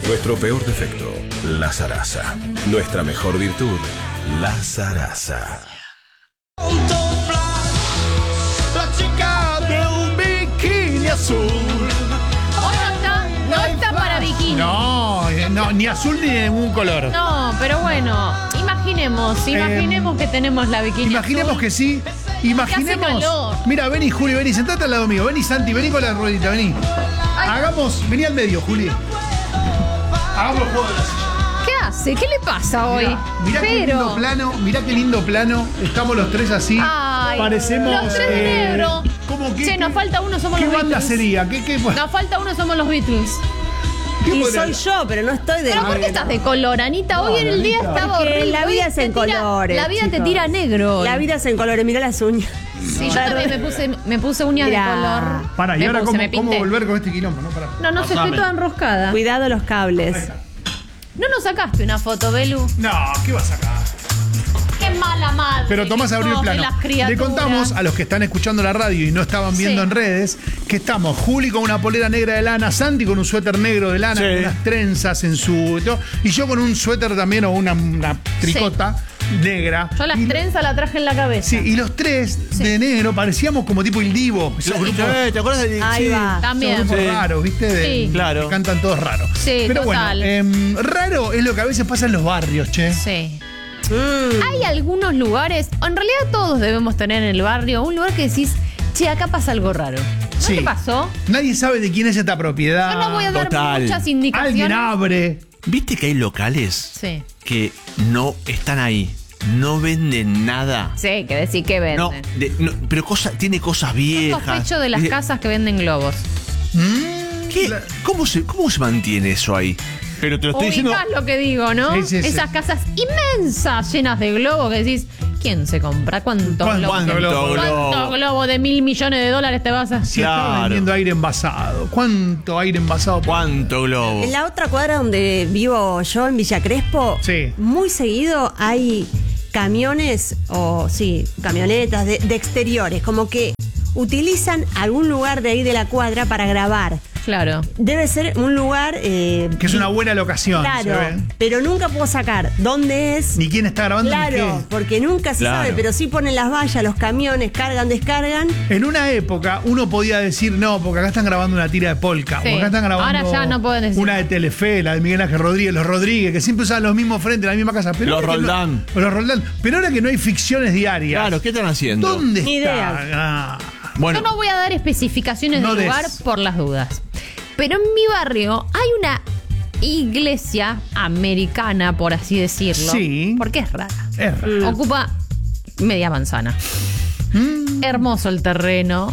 Nuestro peor defecto, la zaraza. Nuestra mejor virtud, la zaraza. La chica del bikini azul. No está para bikini. No, ni azul ni de ningún color. No, pero bueno, imaginemos que tenemos la bikini Imaginemos azul. que sí. Imaginemos. Que hace calor. Mira, vení, Juli, vení, sentate al lado mío. Vení, Santi, vení con la ruedita, vení. Vení al medio, Juli. Hagamos el juego de la silla. ¿Qué hace? ¿Qué le pasa hoy? Mirá qué lindo plano, mirá qué lindo plano. Estamos los tres así. Ay, parecemos. los tres de negro. ¿Cómo que? Che, nos falta uno, somos ¿Qué los banda Beatles. sería? Nos falta uno, somos los Beatles. Y soy yo, pero no estoy de ¿Pero por qué estás de color, Anita? Hoy en el día estaba Porque horrible. la vida es en colores. La vida te chicos. tira negro. La vida es en colores, mirá las uñas. Sí, yo también me puse uñas Mirá. de color. Pará, ¿y Me ahora puse, me cómo pinté. volver con este quilombo? No, pará. No sé, estoy toda enroscada. Cuidado los cables. ¿No nos sacaste una foto, Belu? No, ¿qué vas a sacar? Qué mala madre. Pero Tomás abrió el sos de plano. las criaturas. Le contamos a los que están escuchando la radio y no estaban viendo Sí. en redes que estamos Juli con una polera negra de lana, Santi con un suéter negro de lana, Sí. con unas trenzas en su... y yo con un suéter también o una tricota negra. Yo las trenzas la traje en la cabeza. Sí, y los tres de negro parecíamos como tipo el Divo. Esos grupos, ¿Te acuerdas de Ahí va. También. esos grupos Sí. raros, ¿viste? Sí. Claro. Que cantan todos raros. Sí, Pero total. bueno, raro es lo que a veces pasa en los barrios, che. Sí. Hay algunos lugares, en realidad todos debemos tener en el barrio, un lugar que decís, che, acá pasa algo raro. ¿No Sí. te pasó? Nadie sabe de quién es esta propiedad. Yo no voy a dar total. muchas indicaciones. Alguien abre. ¿Viste que hay locales Sí. que no están ahí? No venden nada. Sí, que decir que venden. No, pero tiene cosas viejas. Sospecho de las casas que venden globos. ¿Qué? ¿Cómo se mantiene eso ahí? Pero te lo estoy diciendo. Ubicás lo que digo, ¿no? Sí, sí, sí. Esas casas inmensas llenas de globos que decís, ¿quién se compra? ¿Cuánto globo? ¿Cuánto globo? ¿Cuánto globo de $1.000 millones de dólares te vas a...? Si está Claro. vendiendo aire envasado. ¿Cuánto aire envasado? ¿Cuánto globo? En la otra cuadra donde vivo yo, en Villa Crespo, Sí. muy seguido hay camiones camionetas de exteriores, como que utilizan algún lugar de ahí de la cuadra para grabar. Claro. Debe ser un lugar... Que es una buena locación. ¿se Claro, ve? pero nunca puedo sacar dónde es. Ni quién está grabando ni Claro, qué. porque nunca se Claro. sabe, pero sí ponen las vallas, los camiones, cargan, descargan. En una época uno podía decir no, porque acá están grabando una tira de polka. Sí. O acá están grabando Ahora ya no pueden decir. una de Telefe, la de Miguel Ángel Rodríguez, los Rodríguez, que siempre usaban los mismos frentes, la misma casa. Pero Los ahora que Roldán. Los Roldán. Pero ahora que no hay ficciones diarias. Claro, ¿qué están haciendo? ¿Dónde Ni está? idea. Ah. Bueno, Yo no voy a dar especificaciones No del des. lugar por las dudas. Pero en mi barrio hay una iglesia americana, por así decirlo. Sí. Porque es rara. Es raro. Ocupa media manzana. Hermoso el terreno.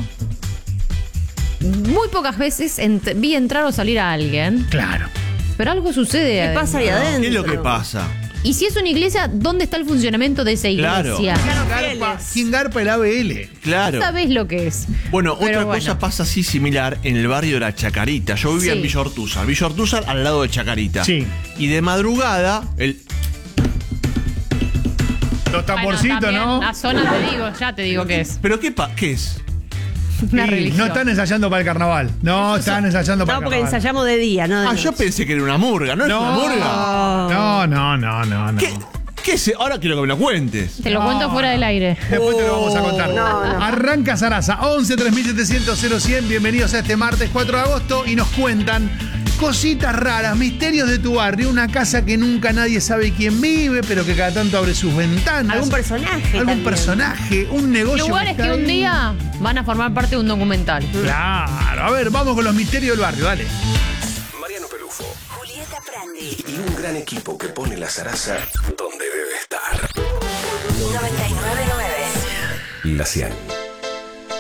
Muy pocas veces vi entrar o salir a alguien. Claro. Pero algo sucede. ¿Qué pasa ahí adentro? ¿qué es lo que pasa? Y si es una iglesia, ¿dónde está el funcionamiento de esa Claro. iglesia? ¿Quién garpa el ABL? Claro. ¿Sabés lo que es? Bueno, Pero otra bueno. cosa pasa así similar en el barrio de la Chacarita. Yo vivía Sí. en Villa Ortúzar. Villa Ortúzar al lado de Chacarita. Sí. Y de madrugada, Los tamborcitos, Bueno, también, ¿no? La zona ya te digo qué es. ¿Pero qué es? Una Sí, religión. no están ensayando para el carnaval. No, están ensayando para No, el porque carnaval. ensayamos de día, ¿no? De Ah, yo noche. pensé que era una murga. ¿No es una murga? No. ¿Qué es? Ahora quiero que me lo cuentes. Te lo cuento fuera del aire. Después te lo vamos a contar. No. Arranca Zaraza, 11 3700 0100. Bienvenidos a este martes 4 de agosto y nos cuentan cositas raras, misterios de tu barrio, una casa que nunca nadie sabe quién vive, pero que cada tanto abre sus ventanas. Algún personaje. Algún también. personaje, un negocio. Lugares está que un ahí. día van a formar parte de un documental. Claro, a ver, vamos con los misterios del barrio, dale. Mariano Pelufo Julieta Prandi. y un gran equipo que pone la zaraza donde debe estar. 999. La 100.